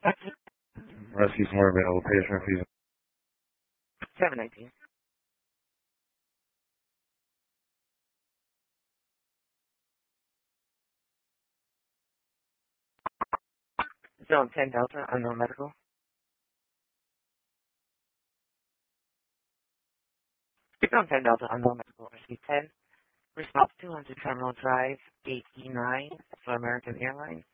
Rescue more available patient fees. 719. Zone 10 Delta, unknown medical. Zone 10 Delta, unknown medical. Rescue 10. Response 200 Terminal Drive, 8E9 for American Airlines.